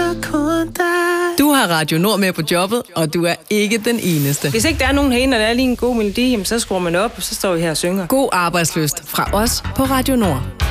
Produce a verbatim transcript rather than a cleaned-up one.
elsker kun dig. Du har Radio Nord med på jobbet, og du er ikke den eneste. Hvis ikke der er nogen herinde, og der er lige en god melodi, så skruer man op, og så står vi her og synger. God arbejdsløst fra os på Radio Nord.